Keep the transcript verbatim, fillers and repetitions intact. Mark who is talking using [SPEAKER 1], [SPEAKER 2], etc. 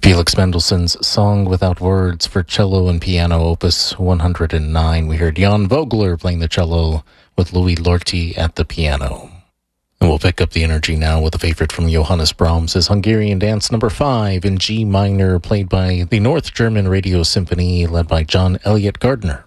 [SPEAKER 1] Felix Mendelssohn's Song Without Words for cello and piano, opus one hundred nine. We heard Jan Vogler playing the cello with Louis Lorty at the piano. And we'll pick up the energy now with a favorite from Johannes Brahms' Hungarian Dance number five in G minor, played by the North German Radio Symphony, led by John Elliott Gardner.